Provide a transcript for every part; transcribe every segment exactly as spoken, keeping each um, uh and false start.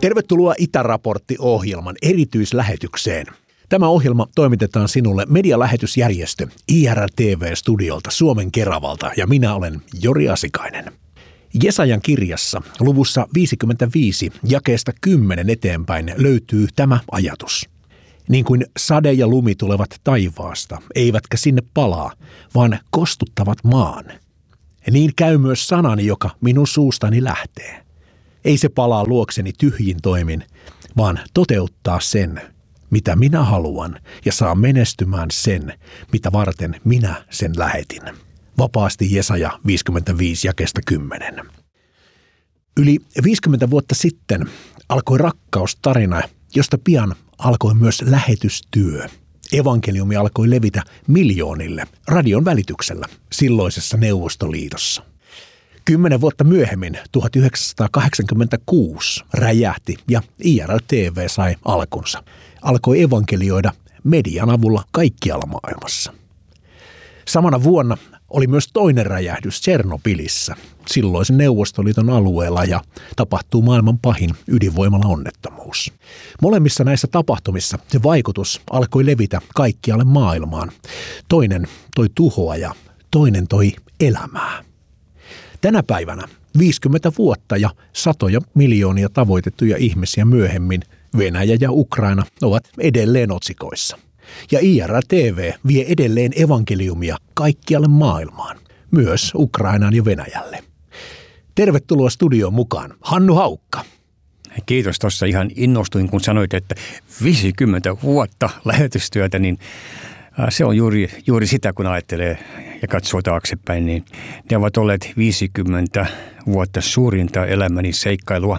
Tervetuloa Itäraportti-ohjelman erityislähetykseen. Tämä ohjelma toimitetaan sinulle medialähetysjärjestö I R T V-studiolta Suomen Keravalta ja minä olen Jori Asikainen. Jesajan kirjassa luvussa viisikymmentäviisi jakeesta kymmenen eteenpäin löytyy tämä ajatus. Niin kuin sade ja lumi tulevat taivaasta, eivätkä sinne palaa, vaan kostuttavat maan. Niin käy myös sanani, joka minun suustani lähtee. Ei se palaa luokseni tyhjin toimin, vaan toteuttaa sen, mitä minä haluan, ja saa menestymään sen, mitä varten minä sen lähetin. Vapaasti Jesaja viisikymmentäviisi jakeesta kymmenen. Yli viisikymmentä vuotta sitten alkoi rakkaustarina, josta pian alkoi myös lähetystyö. Evankeliumi alkoi levitä miljoonille radion välityksellä silloisessa Neuvostoliitossa. Kymmenen vuotta myöhemmin, tuhatyhdeksänsataakahdeksankymmentäkuusi, räjähti ja I R T V sai alkunsa. Alkoi evankelioida median avulla kaikkialla maailmassa. Samana vuonna oli myös toinen räjähdys Tšernobylissa, silloisen Neuvostoliiton alueella, ja tapahtuu maailman pahin ydinvoimalaonnettomuus. Molemmissa näissä tapahtumissa se vaikutus alkoi levitä kaikkialle maailmaan. Toinen toi tuhoa ja toinen toi elämää. Tänä päivänä viisikymmentä vuotta ja satoja miljoonia tavoitettuja ihmisiä myöhemmin Venäjä ja Ukraina ovat edelleen otsikoissa. Ja I R T V vie edelleen evankeliumia kaikkialle maailmaan, myös Ukrainaan ja Venäjälle. Tervetuloa studioon mukaan, Hannu Haukka. Kiitos, tuossa ihan innostuin, kun sanoit, että viisikymmentä vuotta lähetystyötä, niin se on juuri, juuri sitä, kun ajattelee ja katsoo taaksepäin, niin ne ovat olleet viisikymmentä vuotta suurinta elämäni seikkailua,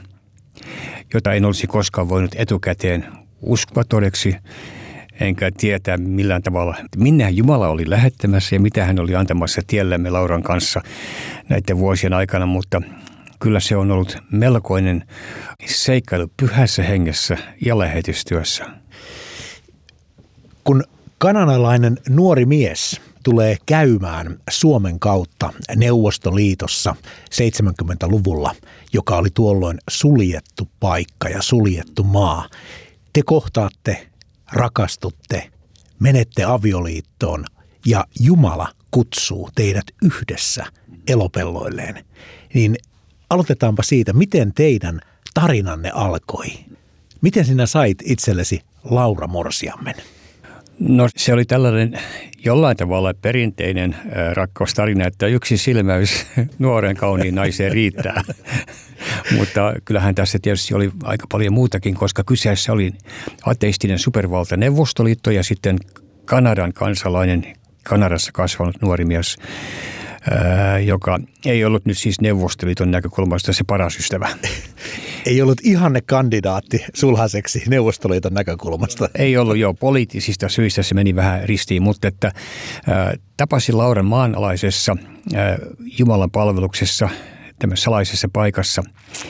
jota en olisi koskaan voinut etukäteen uskoa todeksi, enkä tietää millään tavalla, minne Jumala oli lähettämässä ja mitä hän oli antamassa tiellämme Lauran kanssa näiden vuosien aikana, mutta kyllä se on ollut melkoinen seikkailu pyhässä hengessä ja lähetystyössä. Kun kanadalainen nuori mies tulee käymään Suomen kautta Neuvostoliitossa seitsemänkymmentäluvulla, joka oli tuolloin suljettu paikka ja suljettu maa, te kohtaatte, rakastutte, menette avioliittoon ja Jumala kutsuu teidät yhdessä elopelloilleen. Niin aloitetaanpa siitä, miten teidän tarinanne alkoi. Miten sinä sait itsellesi Laura morsiammen? No se oli tällainen jollain tavalla perinteinen äh, rakkaustarina, että yksi silmäys nuoren kauniin naiseen riittää. Mutta kyllähän tässä tietysti oli aika paljon muutakin, koska kyseessä oli ateistinen supervalta Neuvostoliitto ja sitten Kanadan kansalainen, Kanadassa kasvanut nuori mies, ää, joka ei ollut nyt siis Neuvostoliiton näkökulmasta se paras ystävä. Ei ollut ihanne kandidaatti sulhaseksi Neuvostoliiton näkökulmasta. Ei ollut, jo poliittisista syistä se meni vähän ristiin, mutta että ää, tapasin Lauran maanalaisessa ää, Jumalan palveluksessa, tämmöisessä salaisessa paikassa.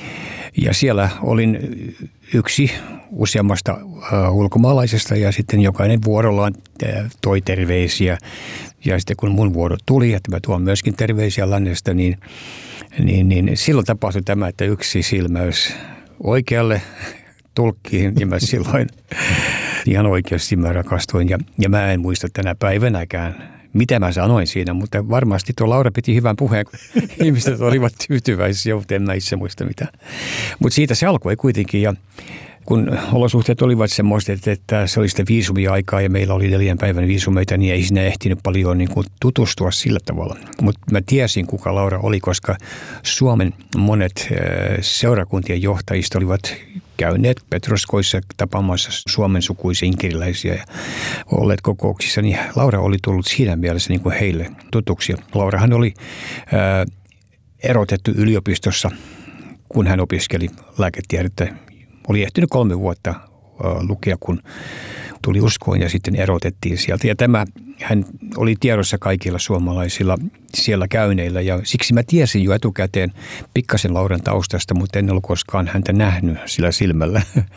Ja siellä olin yksi useammasta uh, ulkomaalaisesta ja sitten jokainen vuorollaan uh, toi terveisiä. Ja sitten kun mun vuoro tuli, että mä tuon myöskin terveisiä lännestä, niin, niin, niin silloin tapahtui tämä, että yksi silmäys oikealle tulkkiin ja mä silloin ihan oikeasti mä rakastuin. Ja, ja mä en muista tänä päivänäkään, mitä mä sanoin siinä, mutta varmasti tuo Laura piti hyvän puheen, kun ihmiset olivat tyytyväisiä, mutta en mä itse muista mitään. Mutta siitä se alkoi kuitenkin, ja kun olosuhteet olivat semmoiset, että se oli sitä viisumi-aikaa ja meillä oli neljän päivän viisumeita, niin ei siinä ehtinyt paljon niin kuin tutustua sillä tavalla. Mutta mä tiesin, kuka Laura oli, koska Suomen monet seurakuntien johtajista olivat käyneet Petroskoissa tapaamassa Suomen sukuisia inkeriläisiä ja olleet kokouksissa, niin Laura oli tullut siinä mielessä niin kuin heille tutuksi. Laurahan oli ää, erotettu yliopistossa, kun hän opiskeli lääketiedettä. Oli ehtinyt kolme vuotta ää, lukea, kun tuli uskoon ja sitten erotettiin sieltä. Ja tämä hän oli tiedossa kaikilla suomalaisilla siellä käyneillä ja siksi mä tiesin jo etukäteen pikkasen Lauran taustasta, mutta en ollut koskaan häntä nähnyt sillä silmällä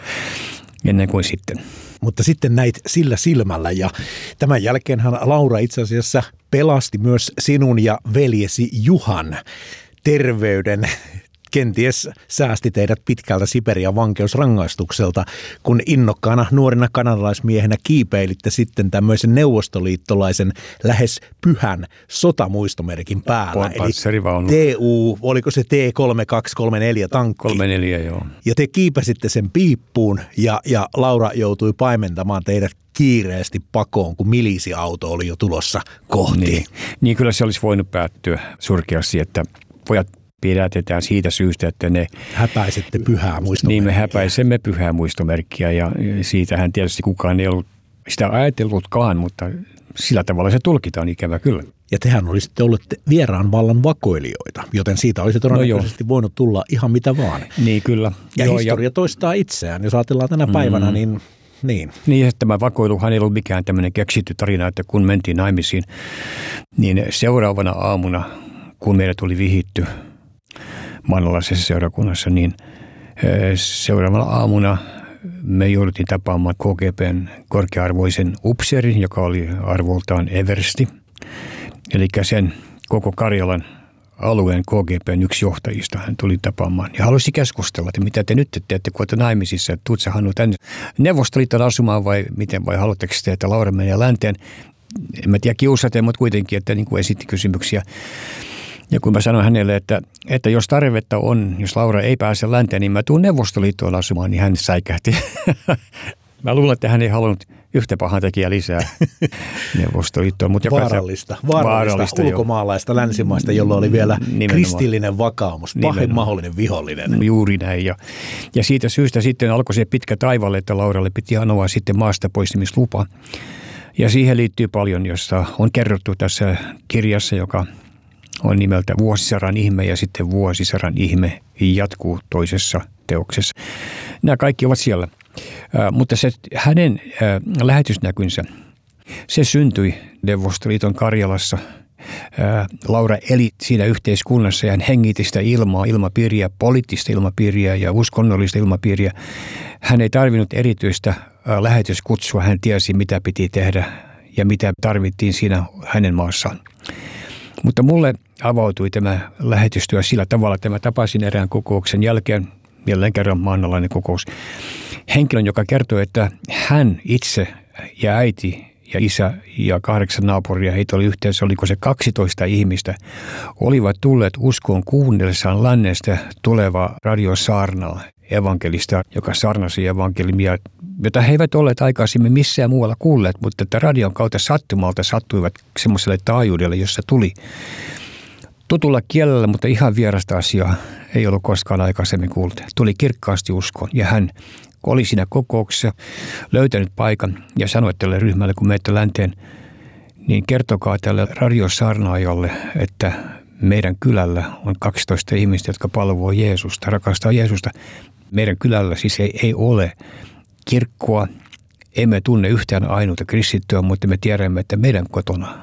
ennen kuin sitten. Mutta sitten näit sillä silmällä ja tämän jälkeenhän Laura itse asiassa pelasti myös sinun ja veljesi Juhan terveyden kenties säästi teidät pitkältä Siperian vankeusrangaistukselta, kun innokkaana nuorina kanadalaismiehenä kiipeilitte sitten tämmöisen neuvostoliittolaisen lähes pyhän sotamuistomerkin päällä. Eli T U, oliko se T kolme kaksi kolme neljä tankki? kolme neljä, joo. Ja te kiipäsitte sen piippuun ja, ja Laura joutui paimentamaan teidät kiireesti pakoon, kun milisiauto oli jo tulossa kohti. Niin, niin kyllä se olisi voinut päättyä surkeasti, että pojat pidätetään siitä syystä, että ne... Häpäisette pyhää muistomerkkiä. Niin, me häpäisemme pyhää muistomerkkiä ja siitähän tietysti kukaan ei ollut sitä ajatellutkaan, mutta sillä tavalla se tulkitaan ikävä kyllä. Ja tehän olisitte olleet vieraan vallan vakoilijoita, joten siitä olisi todennäköisesti no voinut tulla ihan mitä vaan. Niin kyllä. Ja joo, historia ja... toistaa itseään, jos ajatellaan tänä päivänä, mm. niin... Niin. Niin, että tämä vakoiluhan ei ollut mikään tämmöinen keksitty tarina, että kun mentiin naimisiin, niin seuraavana aamuna, kun meidät oli vihitty maanalaisessa seurakunnassa, niin seuraavana aamuna me jouduttiin tapaamaan K G P:n korkea-arvoisen upseerin, joka oli arvoltaan eversti, eli sen koko Karjalan alueen K G P:n yksi johtajista hän tuli tapaamaan ja halusi keskustella, että mitä te nyt teette, kun olette naimisissa, että tuut sä Hannu tänne Neuvostoliiton asumaan vai miten, vai haluatteko te, että Laura menee länteen? En mä tiedä kiusaten, mutta kuitenkin, että niin kuin esitti kysymyksiä. Ja kun mä sanoin hänelle, että, että jos tarvetta on, jos Laura ei pääse länteen, niin mä tuun Neuvostoliittoon asumaan, niin hän säikähti. Mä luulen, että hän ei halunnut yhtä pahan tekijä lisää Neuvostoliittoon. Mutta vaarallista, vaarallista, vaarallista ulkomaalaista, jo. Länsimaista, jolla oli vielä nimenomaan kristillinen vakaumus, pahin mahdollinen vihollinen. Juuri näin. Ja, ja siitä syystä sitten alkoi se pitkä taivalle, että Lauralle piti anoa sitten maasta poistumislupa. Ja siihen liittyy paljon, josta on kerrottu tässä kirjassa, joka on nimeltä Vuosisadan ihme ja sitten Vuosisadan ihme jatkuu toisessa teoksessa. Nämä kaikki ovat siellä. Äh, mutta se hänen äh, lähetysnäkynsä, se syntyi Neuvostoliiton Karjalassa. Äh, Laura eli siinä yhteiskunnassa ja hän hengitti sitä ilmaa, ilmapiiriä, poliittista ilmapiiriä ja uskonnollista ilmapiiriä. Hän ei tarvinnut erityistä äh, lähetyskutsua, hän tiesi mitä piti tehdä ja mitä tarvittiin siinä hänen maassaan. Mutta mulle avautui tämä lähetystyö sillä tavalla, että mä tapasin erään kokouksen jälkeen, jälleen kerran maanalainen kokous, henkilön, joka kertoi, että hän itse ja äiti ja isä ja kahdeksan naapuria, heitä oli yhteensä, oliko se kaksitoista ihmistä, olivat tulleet uskoon kuunnellessaan lännestä tulevaa radiosaarnaa, evankelista, joka saarnasi evankelimia, jota he eivät olleet aikaisemmin missään muualla kuulleet, mutta että radion kautta sattumalta sattuivat semmoiselle taajuudelle, jossa tuli tutulla kielellä, mutta ihan vierasta asiaa ei ollut koskaan aikaisemmin kuullut. Tuli kirkkaasti uskoon ja hän oli siinä kokouksessa löytänyt paikan ja sanoi tälle ryhmälle, kun menette länteen, niin kertokaa tälle radiosaarnaajalle, että meidän kylällä on kaksitoista ihmistä, jotka palvoo Jeesusta, rakastaa Jeesusta. Meidän kylällä siis ei, ei ole kirkkoa, emme tunne yhtään ainoata kristittyä, mutta me tiedämme, että meidän kotona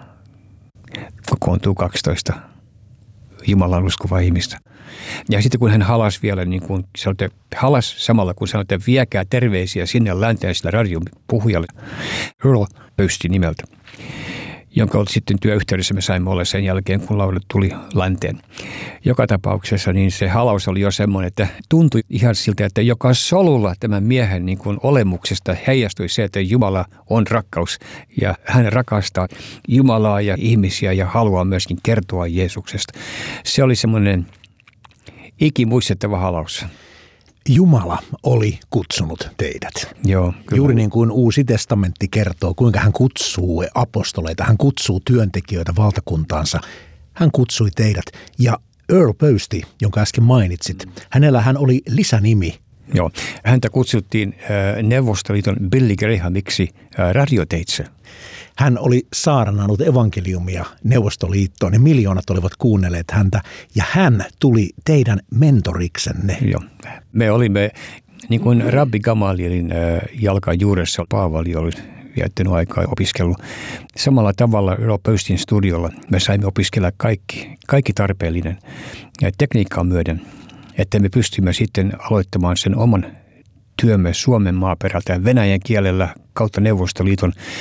kokoontuu kaksitoista Jumalan uskovaa ihmistä. Ja sitten kun hän halasi vielä, niin kuin sanoitte, halas samalla kun sanoitte, viekää terveisiä sinne länteen sillä radion puhujalle, Earl Pöysti nimeltä, jonka sitten työyhteydessä me saimme olla sen jälkeen, kun Laura tuli länteen. Joka tapauksessa niin se halaus oli jo semmoinen, että tuntui ihan siltä, että joka solulla tämän miehen niin kuin olemuksesta heijastui se, että Jumala on rakkaus ja hän rakastaa Jumalaa ja ihmisiä ja haluaa myöskin kertoa Jeesuksesta. Se oli semmoinen ikimuistettava halaus. Jumala oli kutsunut teidät. Joo, kyllä. Juuri niin kuin Uusi testamentti kertoo, kuinka hän kutsuu apostoleita, hän kutsuu työntekijöitä valtakuntaansa. Hän kutsui teidät. Ja Earl Pöysti, jonka äsken mainitsit, hänellä hän oli lisänimi. Joo, häntä kutsuttiin äh, Neuvostoliiton Billy Grahamiksi äh, radioteitse. Hän oli saarnannut evankeliumia Neuvostoliittoon ja miljoonat olivat kuunnelleet häntä ja hän tuli teidän mentoriksenne. Joo. Me olimme niin kuin Rabbi Gamalielin jalkan juuressa. Paavali oli viettänyt aikaa opiskellut. Samalla tavalla Earl Pöystin studiolla me saimme opiskella kaikki, kaikki tarpeellinen tekniikkaa myöden, että me pystymme sitten aloittamaan sen oman työmme Suomen maaperältä Venäjän kielellä kautta Neuvostoliiton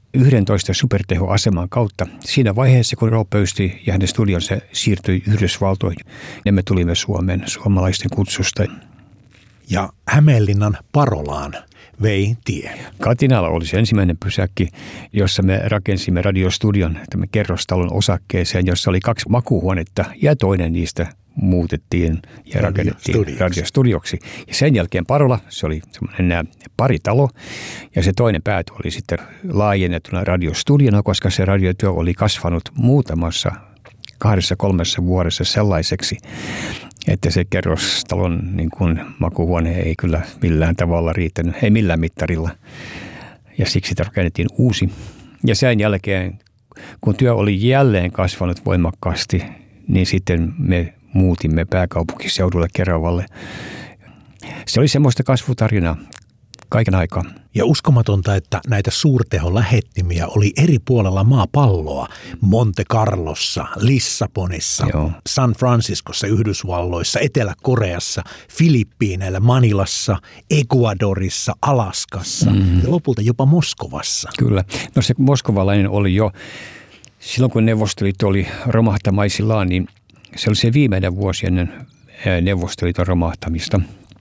yhdentoista supertehoaseman kautta. Siinä vaiheessa, kun Roope Pöysti ja hänen studionsa siirtyi Yhdysvaltoihin, ja me tulimme Suomeen suomalaisten kutsusta. Ja Hämeenlinnan Parolaan vei tie. Katinalla oli se ensimmäinen pysäkki, jossa me rakensimme radiostudion tämän kerrostalon osakkeeseen, jossa oli kaksi makuuhuonetta ja toinen niistä muutettiin ja rakennettiin radiostudioksi. Ja sen jälkeen Parola, se oli semmoinen paritalo ja se toinen pääty oli sitten laajennettuna radiostudiona, koska se radiotyö oli kasvanut muutamassa kahdessa kolmessa vuodessa sellaiseksi, että se kerrostalon niin kuin makuuhuone ei kyllä millään tavalla riittänyt, ei millään mittarilla. Ja siksi rakennettiin uusi. Ja sen jälkeen, kun työ oli jälleen kasvanut voimakkaasti, niin sitten me muutimme pääkaupunkiseudulle Keravalle. Se oli semmoista kasvutarinaa kaiken aikaa. Ja uskomatonta, että näitä suurteholähettimiä oli eri puolella maapalloa. Monte Carlossa, Lissabonissa, Joo. San Franciscossa, Yhdysvalloissa, Etelä-Koreassa, Filippiineillä, Manilassa, Ecuadorissa, Alaskassa mm. ja lopulta jopa Moskovassa. Kyllä. No se moskovalainen oli jo, silloin kun Neuvostoliitto oli romahtamaisillaan, niin se oli se viimeinen vuosi ennen Neuvostoliiton romahtamista.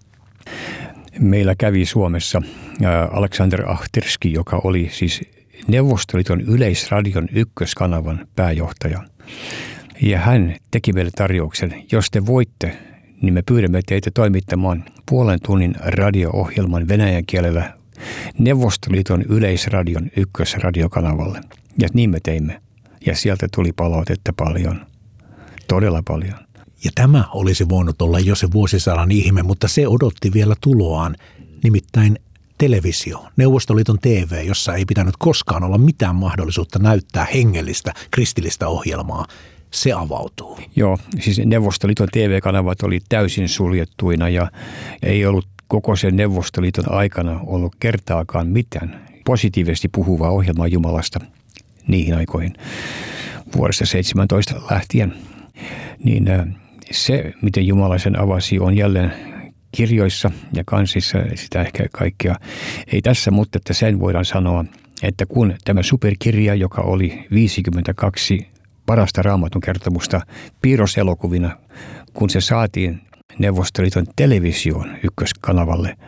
Meillä kävi Suomessa Aleksander Ahterski, joka oli siis Neuvostoliiton Yleisradion ykköskanavan pääjohtaja. Ja hän teki meille tarjouksen, jos te voitte, niin me pyydämme teitä toimittamaan puolen tunnin radio-ohjelman venäjän kielellä Neuvostoliiton Yleisradion ykkösradiokanavalle. Ja niin me teimme. Ja sieltä tuli palautetta paljon, todella paljon. Ja tämä olisi voinut olla jo se vuosisadan ihme, mutta se odotti vielä tuloaan, nimittäin televisio, Neuvostoliiton T V, jossa ei pitänyt koskaan olla mitään mahdollisuutta näyttää hengellistä, kristillistä ohjelmaa. Se avautuu. Joo, siis Neuvostoliiton T V-kanavat oli täysin suljettuina ja ei ollut koko sen Neuvostoliiton aikana ollut kertaakaan mitään positiivisesti puhuvaa ohjelmaa Jumalasta niihin aikoihin vuodesta seitsemäntoista lähtien. Niin se, miten Jumala sen avasi, on jälleen kirjoissa ja kansissa, sitä ehkä kaikkea ei tässä, mutta että sen voidaan sanoa, että kun tämä superkirja, joka oli viisikymmentäkaksi parasta Raamatun kertomusta piirroselokuvina, kun se saatiin Neuvostoliiton televisioon ykköskanavalle,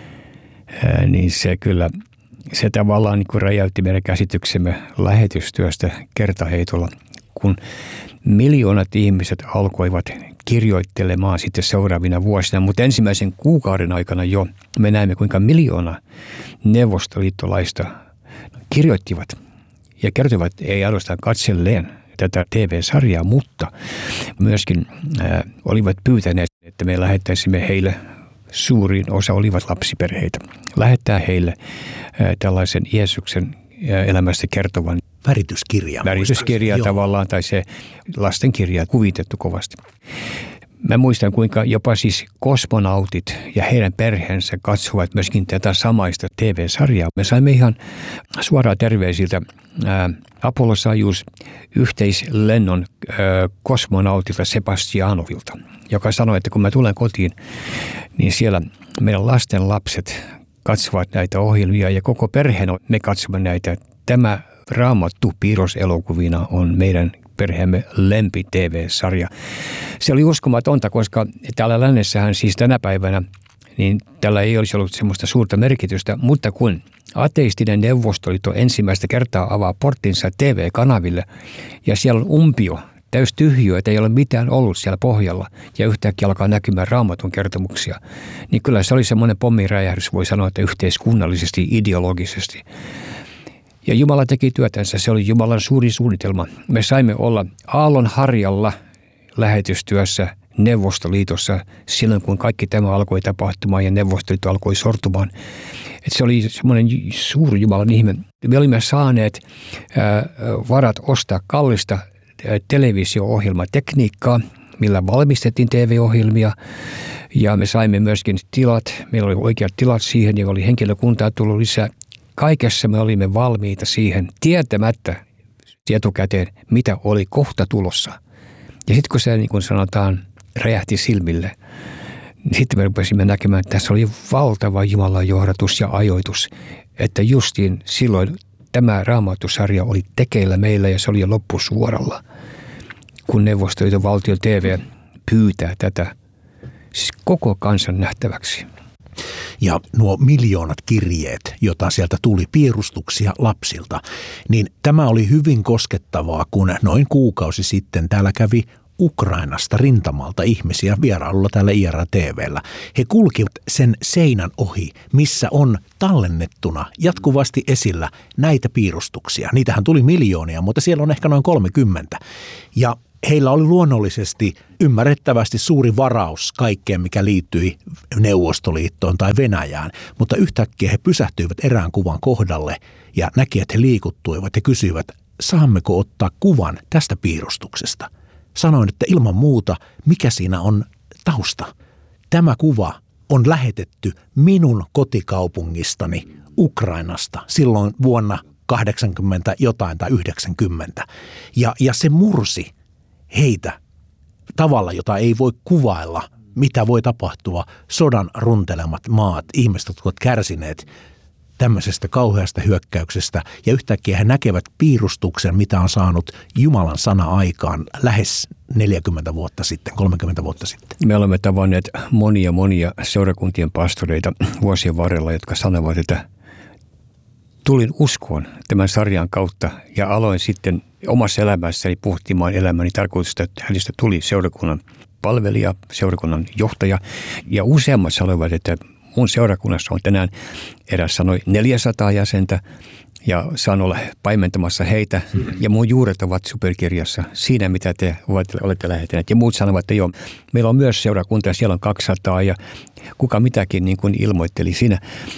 niin se kyllä, se tavallaan niin kuin räjäytti meidän käsityksemme lähetystyöstä kertaheitolla, kun miljoonat ihmiset alkoivat kirjoittelemaan sitten seuraavina vuosina, mutta ensimmäisen kuukauden aikana jo me näemme, kuinka miljoona neuvostoliittolaista kirjoittivat ja kertovat ei ainoastaan katselleen tätä T V-sarjaa, mutta myöskin äh, olivat pyytäneet, että me lähettäisimme heille, suurin osa olivat lapsiperheitä, lähettää heille äh, tällaisen Jeesuksen äh, elämästä kertovan värityskirja. Värityskirja tavallaan, tai se lastenkirja kuvitettu kovasti. Mä muistan, kuinka jopa siis kosmonautit ja heidän perheensä katsovat myöskin tätä samaista T V-sarjaa. Me saimme ihan suoraan terveisiltä ää, Apollo-Soyuz yhteislennon ää, kosmonautilta Sebastianovilta, joka sanoi, että kun mä tulen kotiin, niin siellä meidän lasten lapset katsovat näitä ohjelmia ja koko perheen me katsomme näitä. Tämä Raamattu piirroselokuvina on meidän perheemme lempi T V-sarja. Se oli uskomatonta, koska täällä lännessähän siis tänä päivänä, niin tällä ei olisi ollut semmoista suurta merkitystä, mutta kun ateistinen Neuvostoliitto ensimmäistä kertaa avaa porttinsa T V-kanaville ja siellä on umpio, täys tyhjö, että ei ole mitään ollut siellä pohjalla ja yhtäkkiä alkaa näkymään Raamatun kertomuksia, niin kyllä se oli semmoinen pommiräjähdys, voi sanoa, että yhteiskunnallisesti, ideologisesti. Ja Jumala teki työtänsä, se oli Jumalan suuri suunnitelma. Me saimme olla aallon harjalla lähetystyössä Neuvostoliitossa silloin, kun kaikki tämä alkoi tapahtumaan ja Neuvostoliitto alkoi sortumaan. Et se oli semmoinen suuri Jumalan ihme. Me olimme saaneet ää, varat ostaa kallista ää, televisio-ohjelmatekniikkaa, millä valmistettiin T V-ohjelmia. Ja me saimme myöskin tilat, meillä oli oikeat tilat siihen ja oli henkilökuntaa tullut lisää. Kaikessa me olimme valmiita siihen tietämättä etukäteen, mitä oli kohta tulossa. Ja sitten kun se, niin kuin sanotaan, räjähti silmille, niin sitten me rupesimme näkemään, että tässä oli valtava Jumalan johdatus ja ajoitus, että justiin silloin tämä Raamattu-sarja oli tekeillä meillä ja se oli jo loppusuoralla, kun Neuvostoliiton valtion T V pyytää tätä siis koko kansan nähtäväksi. Ja nuo miljoonat kirjeet, joita sieltä tuli, piirustuksia lapsilta, niin tämä oli hyvin koskettavaa, kun noin kuukausi sitten täällä kävi Ukrainasta rintamalta ihmisiä vierailulla täällä I R T V:llä. He kulkivat sen seinän ohi, missä on tallennettuna jatkuvasti esillä näitä piirustuksia. Niitähän tuli miljoonia, mutta siellä on ehkä noin kolmekymmentä. Ja heillä oli luonnollisesti ymmärrettävästi suuri varaus kaikkeen, mikä liittyi Neuvostoliittoon tai Venäjään, mutta yhtäkkiä he pysähtyivät erään kuvan kohdalle ja näki, että he liikuttuivat ja kysyivät, saammeko ottaa kuvan tästä piirustuksesta. Sanoin, että ilman muuta, mikä siinä on tausta. Tämä kuva on lähetetty minun kotikaupungistani Ukrainasta silloin vuonna kahdeksankymmentä jotain tai yhdeksänkymmentä. Ja, ja se mursi heitä tavalla, jota ei voi kuvailla, mitä voi tapahtua. Sodan runtelemat maat, ihmiset, jotka ovat kärsineet tämmöisestä kauheasta hyökkäyksestä ja yhtäkkiä he näkevät piirustuksen, mitä on saanut Jumalan sana aikaan lähes neljäkymmentä vuotta sitten, kolmekymmentä vuotta sitten. Me olemme tavanneet monia monia seurakuntien pastoreita vuosien varrella, jotka sanovat, että tulin uskoon tämän sarjan kautta ja aloin sitten omassa elämässäni pohtimaan elämäni tarkoitusta, että hänestä tuli seurakunnan palvelija, seurakunnan johtaja ja useammat sanoivat, että mun seurakunnassa on tänään eräs sanoi neljäsataa jäsentä ja saan olla paimentamassa heitä. Ja mun juuret ovat superkirjassa siinä, mitä te olette lähettäneet. Ja muut sanovat, että joo, meillä on myös seurakunta ja siellä on kaksisataa ja kuka mitäkin niin kuin ilmoitteli siinä.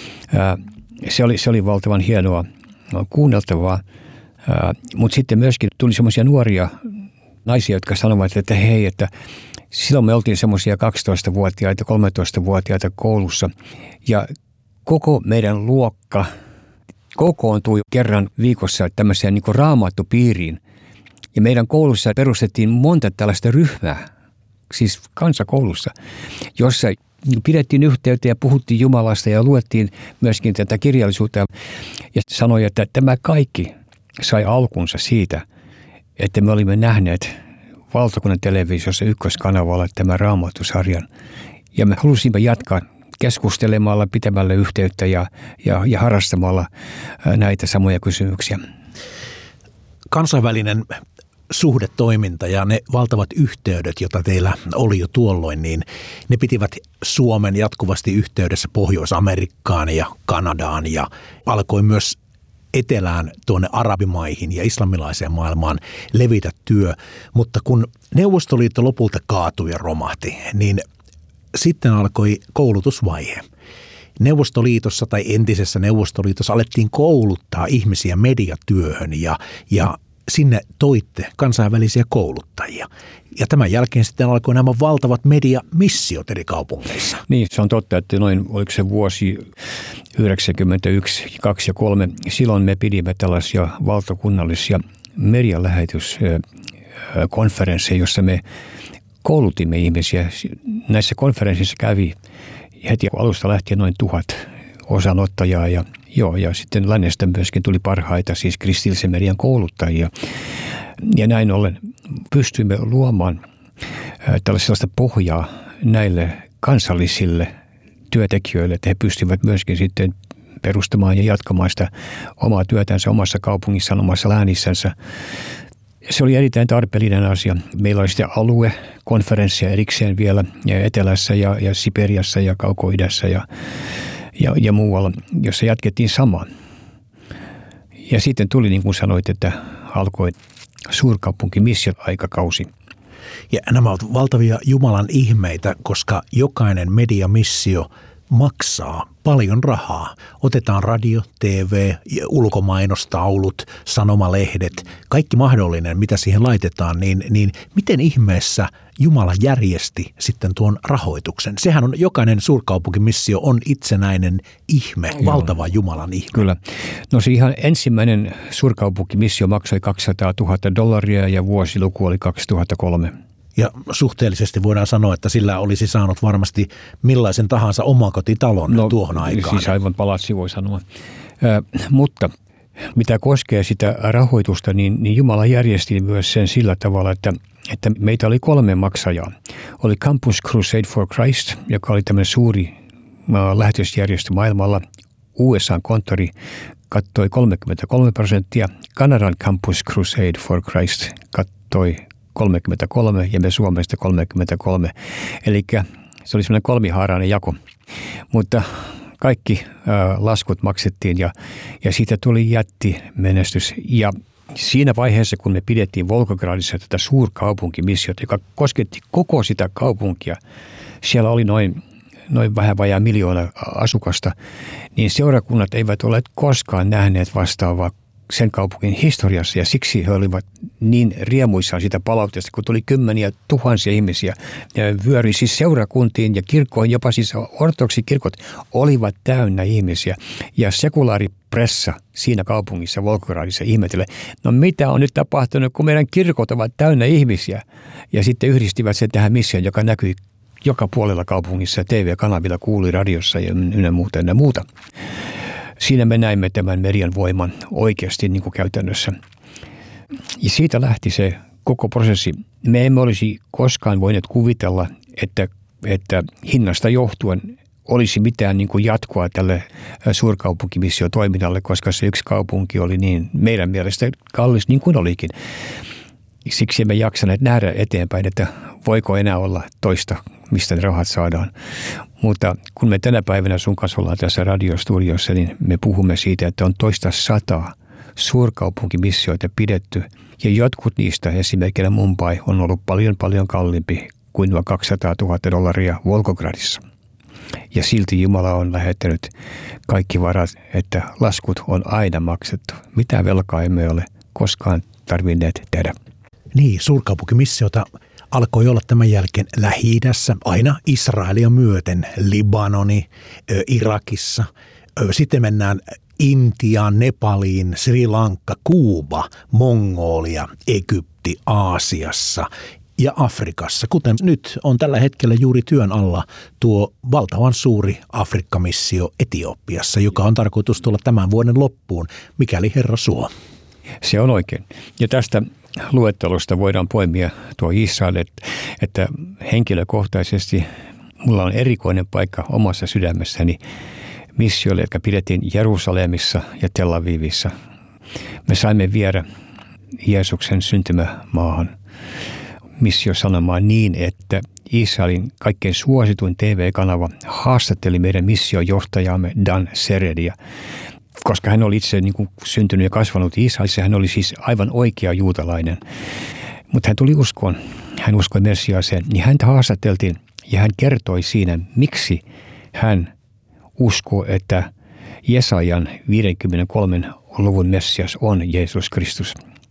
Se oli, se oli valtavan hienoa kuunneltavaa, mutta sitten myöskin tuli semmoisia nuoria naisia, jotka sanovat, että hei, että silloin me oltiin semmoisia kaksitoistavuotiaita, kolmetoistavuotiaita koulussa ja koko meidän luokka kokoontui kerran viikossa tämmöiseen niin kuin raamattupiiriin. Ja meidän koulussa perustettiin monta tällaista ryhmää, siis kansakoulussa, jossa pidettiin yhteyttä ja puhuttiin Jumalasta ja luettiin myöskin tätä kirjallisuutta. Ja sanoi, että tämä kaikki sai alkunsa siitä, että me olimme nähneet valtakunnan televisiossa ykköskanavalla tämän Raamattu-sarjan. Ja me halusimme jatkaa keskustelemalla, pitämällä yhteyttä ja, ja, ja harrastamalla näitä samoja kysymyksiä. Kansainvälinen suhdetoiminta ja ne valtavat yhteydet, joita teillä oli jo tuolloin, niin ne pitivät Suomen jatkuvasti yhteydessä Pohjois-Amerikkaan ja Kanadaan ja alkoi myös etelään tuonne arabimaihin ja islamilaiseen maailmaan levitä työ. Mutta kun Neuvostoliitto lopulta kaatui ja romahti, niin sitten alkoi koulutusvaihe. Neuvostoliitossa tai entisessä Neuvostoliitossa alettiin kouluttaa ihmisiä mediatyöhön ja, ja sinne toitte kansainvälisiä kouluttajia. Ja tämän jälkeen sitten alkoi nämä valtavat mediamissiot eri kaupungeissa. Niin, se on totta, että noin, oliko se vuosi yhdeksänkymmentäyksi, kaksi ja kolme, silloin me pidimme tällaisia valtakunnallisia medialähetyskonferensseja, jossa me koulutimme ihmisiä. Näissä konferenssissa kävi heti alusta lähtien noin tuhat osanottajaa ja, joo, ja sitten lännestä myöskin tuli parhaita, siis kristillisen median kouluttajia. Ja näin ollen pystyimme luomaan tällaista pohjaa näille kansallisille työntekijöille, että he pystyvät myöskin sitten perustamaan ja jatkamaan sitä omaa työtänsä omassa kaupungissaan, omassa läänissänsä. Se oli erittäin tarpeellinen asia. Meillä oli sitten aluekonferenssia erikseen vielä ja etelässä ja, ja Siperiassa ja Kauko-idässä ja, ja, ja muualla, jossa jatkettiin samaa. Ja sitten tuli, niin kuin sanoit, että alkoi suurkaupunkimission-aikakausi. Ja nämä ovat valtavia Jumalan ihmeitä, koska jokainen mediamissio maksaa paljon rahaa. Otetaan radio, T V, ulkomainostaulut, sanomalehdet, kaikki mahdollinen, mitä siihen laitetaan, niin, niin miten ihmeessä Jumala järjesti sitten tuon rahoituksen? Sehän on, jokainen suurkaupunkimissio on itsenäinen ihme, Joo. valtava Jumalan ihme. Kyllä. No se ihan ensimmäinen suurkaupunkimissio maksoi kaksisataatuhatta dollaria ja vuosiluku oli kaksituhattakolme. Ja suhteellisesti voidaan sanoa, että sillä olisi saanut varmasti millaisen tahansa omakotitalon no, tuohon aikaan. Siis aivan palatsi voi sanoa. Ö, mutta mitä koskee sitä rahoitusta, niin, niin Jumala järjesti myös sen sillä tavalla, että, että meitä oli kolme maksajaa. Oli Campus Crusade for Christ, joka oli tämmöinen suuri lähetysjärjestö maailmalla. U S A-konttori kattoi kolmekymmentäkolme prosenttia, Kanadan Campus Crusade for Christ kattoi kolmekymmentäkolme ja me Suomesta kolmekymmentäkolme. Eli se oli semmoinen kolmihaarainen jako, mutta kaikki äh, laskut maksettiin ja, ja siitä tuli jättimenestys. Ja siinä vaiheessa, kun me pidettiin Volgogradissa tätä suurkaupunkimissiota, joka kosketti koko sitä kaupunkia, siellä oli noin, noin vähän vajaa miljoona asukasta, niin seurakunnat eivät ole koskaan nähneet vastaavaa sen kaupungin historiassa ja siksi he olivat niin riemuissaan sitä palautteesta, kun tuli kymmeniä tuhansia ihmisiä. Ja vyöryi siis seurakuntiin ja kirkkoihin, jopa siis ortodoksikirkot olivat täynnä ihmisiä. Ja sekulaaripressa siinä kaupungissa, Volgogradissa, ihmettelee, no mitä on nyt tapahtunut, kun meidän kirkot ovat täynnä ihmisiä. Ja sitten yhdistivät sen tähän missioon, joka näkyi joka puolella kaupungissa, T V-kanavilla, kuului radiossa ja ynnä muuta ja muuta. Siinä me näimme tämän median voiman oikeasti niin kuin käytännössä. Ja siitä lähti se koko prosessi. Me emme olisi koskaan voineet kuvitella, että, että hinnasta johtuen olisi mitään niin kuin jatkoa tälle suurkaupunkimissiotoiminnalle, koska se yksi kaupunki oli niin meidän mielestä kallis niin kuin olikin. Siksi emme jaksaneet nähdä eteenpäin, että voiko enää olla toista, mistä ne rahat saadaan. Mutta kun me tänä päivänä sun kanssa ollaan tässä radiostudiossa, niin me puhumme siitä, että on toista sataa suurkaupunkimissioita pidetty. Ja jotkut niistä, esimerkiksi Mumbai, on ollut paljon paljon kalliimpi kuin nuo kaksisataatuhatta dollaria Volgogradissa. Ja silti Jumala on lähettänyt kaikki varat, että laskut on aina maksettu. Mitään velkaa emme ole koskaan tarvinneet tehdä. Niin, suurkaupunkimissiota alkoi olla tämän jälkeen Lähi-idässä, aina Israelia myöten, Libanoni, Irakissa. Sitten mennään Intiaan, Nepaliin, Sri Lanka, Kuuba, Mongolia, Egypti, Aasiassa ja Afrikassa. Kuten nyt on tällä hetkellä juuri työn alla tuo valtavan suuri Afrikkamissio Etiopiassa, joka on tarkoitus tulla tämän vuoden loppuun, mikäli Herra suo. Se on oikein. Ja tästä luettelosta voidaan poimia tuo Israel, että, että henkilökohtaisesti mulla on erikoinen paikka omassa sydämessäni missioille, jotka pidettiin Jerusalemissa ja Tel Avivissa. Me saimme viedä Jeesuksen syntymämaahan missiosanomaan niin, että Israelin kaikkein suosituin T V-kanava haastatteli meidän missiojohtajamme Dan Seredia, koska hän oli itse niin kuin syntynyt ja kasvanut Israelissa, hän oli siis aivan oikea juutalainen. Mutta hän tuli uskoon, hän uskoi Messiaaseen, niin häntä haastateltiin ja hän kertoi siinä, miksi hän uskoo, että Jesajan viisikymmentäkolmen luvun Messias on Jeesus Kristus.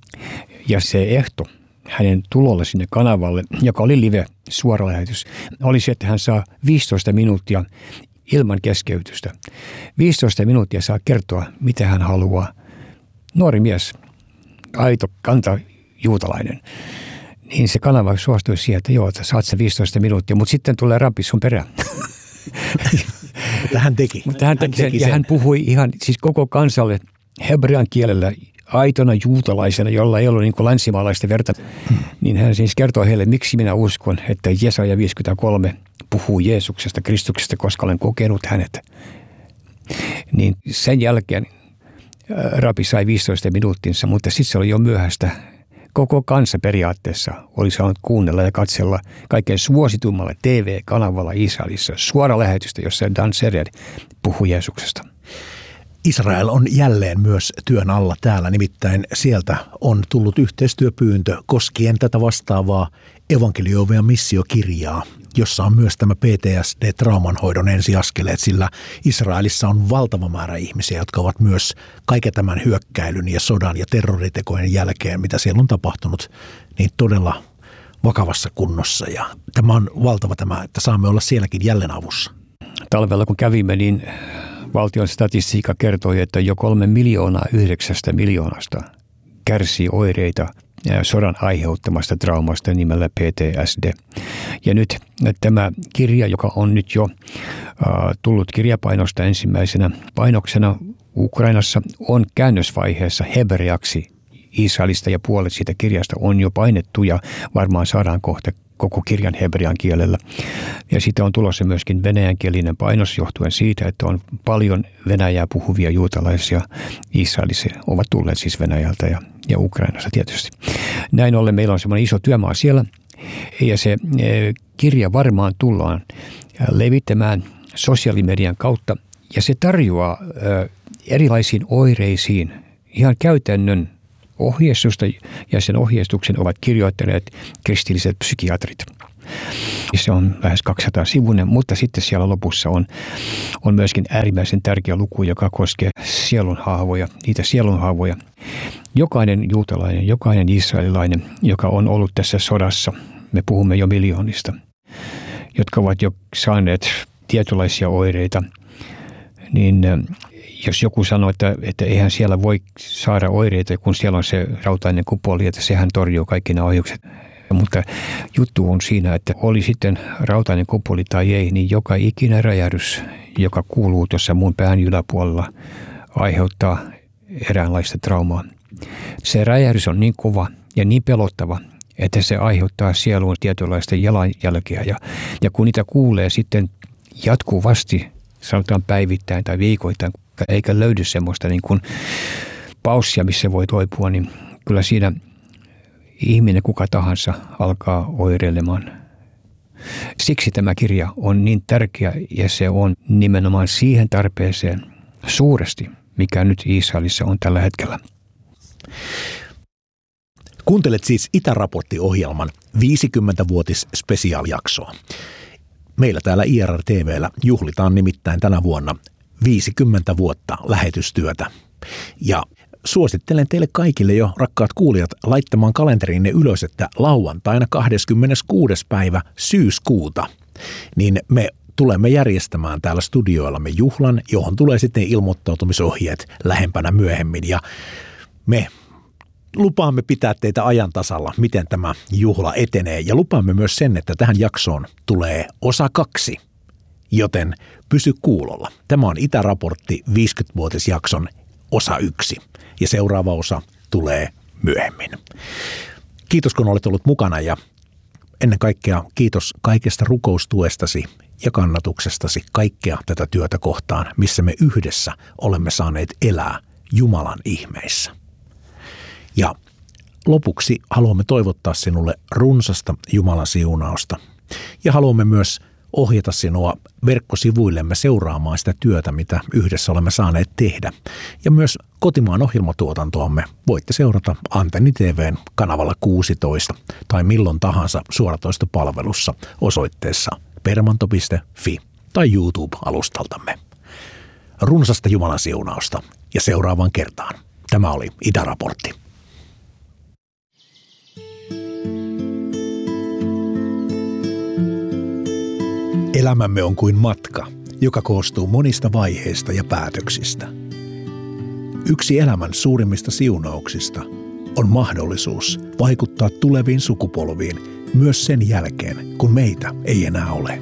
Ja se ehto hänen tulolle sinne kanavalle, joka oli live suoralähetys, oli se, että hän saa viisitoista minuuttia ilman keskeytystä. viisitoista minuuttia saa kertoa, mitä hän haluaa. Nuori mies, aito, kanta juutalainen. Niin se kanava suostui siihen, että joo, että saat se viisitoista minuuttia, mutta sitten tulee rabbi sun perään. Mutta hän teki. Mutta hän teki sen, teki sen. Ja hän puhui ihan siis koko kansalle hebrean kielellä aitona juutalaisena, jolla ei ollut niin kuin länsimaalaista verta. Hmm. Niin hän siis kertoo heille, miksi minä uskon, että Jesaja viisikymmentäkolme puhuu Jeesuksesta, Kristuksesta, koska olen kokenut hänet. Niin sen jälkeen rabbi sai viisitoista minuuttinsa, mutta sitten se oli jo myöhäistä. Koko kansa periaatteessa oli saanut kuunnella ja katsella kaikkein suositummalla T V-kanavalla Israelissa suora lähetystä, jossa Dan Sered puhui Jeesuksesta. Israel on jälleen myös työn alla täällä, nimittäin sieltä on tullut yhteistyöpyyntö koskien tätä vastaavaa evankelioivia missiokirjaa, jossa on myös tämä P T S D-traumanhoidon ensiaskeleet, sillä Israelissa on valtava määrä ihmisiä, jotka ovat myös kaiken tämän hyökkäilyn ja sodan ja terroritekojen jälkeen, mitä siellä on tapahtunut, niin todella vakavassa kunnossa. Ja tämä on valtava tämä, että saamme olla sielläkin jälleen avussa. Talvella kun kävimme, niin valtion statistiikka kertoi, että jo kolme miljoonaa yhdeksästä miljoonasta kärsii oireita sodan aiheuttamasta traumasta nimellä P T S D. Ja nyt tämä kirja, joka on nyt jo tullut kirjapainosta ensimmäisenä painoksena Ukrainassa on käännösvaiheessa hebreaksi Israelista ja puolet siitä kirjasta on jo painettu ja varmaan saadaan kohta koko kirjan hebrean kielellä. Ja siitä on tulossa myöskin venäjänkielinen painos johtuen siitä, että on paljon venäjää puhuvia juutalaisia Israelissa, ovat tulleet siis Venäjältä ja, ja Ukrainasta tietysti. Näin ollen meillä on semmoinen iso työmaa siellä ja se kirja varmaan tullaan levittämään sosiaalimedian kautta ja se tarjoaa erilaisiin oireisiin ihan käytännön ohjeistusta ja sen ohjeistuksen ovat kirjoittaneet kristilliset psykiatrit. Se on lähes kaksisataa sivuinen, mutta sitten siellä lopussa on, on myöskin äärimmäisen tärkeä luku, joka koskee sielunhaavoja, niitä sielunhaavoja. Jokainen juutalainen, jokainen israelilainen, joka on ollut tässä sodassa, me puhumme jo miljoonista, jotka ovat jo saaneet tietynlaisia oireita, niin jos joku sanoo, että, että eihän siellä voi saada oireita, kun siellä on se rautainen kupoli, että sehän torjuu kaikki nämä ohjukset. Mutta juttu on siinä, että oli sitten rautainen kupoli tai ei, niin joka ikinen räjähdys, joka kuuluu tuossa mun pään yläpuolella, aiheuttaa eräänlaista traumaa. Se räjähdys on niin kova ja niin pelottava, että se aiheuttaa sieluun tietynlaista jalanjälkeä. Ja, ja kun niitä kuulee sitten jatkuvasti, sanotaan päivittäin tai viikoittain, eikä löydy semmoista niin kuin paussia, missä voi toipua, niin kyllä siinä ihminen kuka tahansa alkaa oireilemaan. Siksi tämä kirja on niin tärkeä ja se on nimenomaan siihen tarpeeseen suuresti, mikä nyt Israelissa on tällä hetkellä. Kuuntelet siis Itäraportti-ohjelman viisikymmenvuotis-spesiaalijaksoa. Meillä täällä I R R T V:llä juhlitaan nimittäin tänä vuonna viisikymmentä vuotta lähetystyötä. Ja suosittelen teille kaikille jo, rakkaat kuulijat, laittamaan kalenteriinne ylös, että lauantaina kahdeskymmeneskuudes päivä syyskuuta, niin me tulemme järjestämään täällä studioillamme juhlan, johon tulee sitten ilmoittautumisohjeet lähempänä myöhemmin. Ja me lupaamme pitää teitä ajan tasalla, miten tämä juhla etenee. Ja lupaamme myös sen, että tähän jaksoon tulee osa kaksi, joten pysy kuulolla. Tämä on Itäraportti viisikymmenvuotisjakson osa yksi ja seuraava osa tulee myöhemmin. Kiitos kun olet ollut mukana ja ennen kaikkea kiitos kaikesta rukoustuestasi ja kannatuksestasi kaikkea tätä työtä kohtaan, missä me yhdessä olemme saaneet elää Jumalan ihmeissä. Ja lopuksi haluamme toivottaa sinulle runsasta Jumalan siunausta ja haluamme myös ohjata sinua verkkosivuillemme seuraamaan sitä työtä, mitä yhdessä olemme saaneet tehdä. Ja myös kotimaan ohjelmatuotantoamme voitte seurata Antenni T V:n kanavalla kuusitoista tai milloin tahansa suoratoistopalvelussa osoitteessa permanto piste fi tai YouTube-alustaltamme. Runsasta Jumalan siunausta ja seuraavaan kertaan. Tämä oli Itäraportti. Elämämme on kuin matka, joka koostuu monista vaiheista ja päätöksistä. Yksi elämän suurimmista siunauksista on mahdollisuus vaikuttaa tuleviin sukupolviin myös sen jälkeen, kun meitä ei enää ole.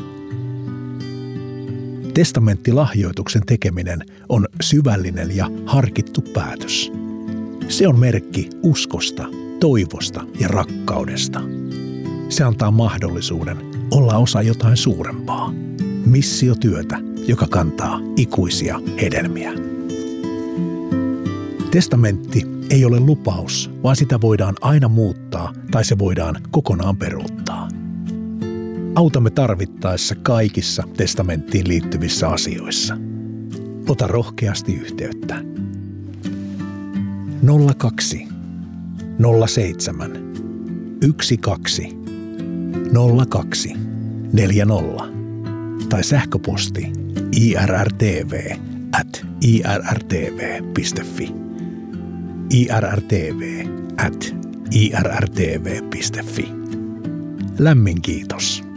Testamenttilahjoituksen tekeminen on syvällinen ja harkittu päätös. Se on merkki uskosta, toivosta ja rakkaudesta. Se antaa mahdollisuuden olla osa jotain suurempaa. Missiotyötä, joka kantaa ikuisia hedelmiä. Testamentti ei ole lupaus, vaan sitä voidaan aina muuttaa tai se voidaan kokonaan peruuttaa. Autamme tarvittaessa kaikissa testamenttiin liittyvissä asioissa. Ota rohkeasti yhteyttä. nolla kaksi nolla seitsemän yksi kaksi nolla kaksi neljä nolla tai sähköposti irrtv at irrtv piste fi irrtv at irrtv piste fi. Lämmin kiitos.